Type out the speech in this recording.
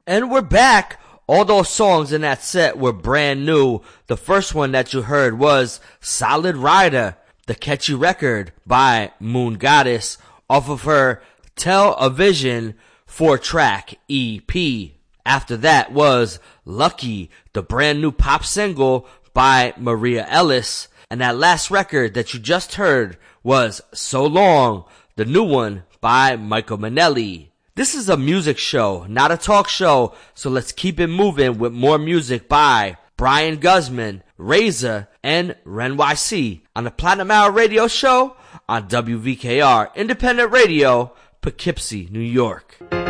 And we're back. All those songs in that set were brand new. The first one that you heard was Solid Rider, the catchy record by Moon Goddess off of her Tell a Vision 4-track EP. After that was Lucky, the brand new pop single by Maria Ellis. And that last record that you just heard was So Long, the new one by Michael Manelli. This is a music show, not a talk show, so let's keep it moving with more music by Brian Guzman, Razor, and Ren YC on the Platinum Hour Radio Show on WVKR Independent Radio, Poughkeepsie, New York.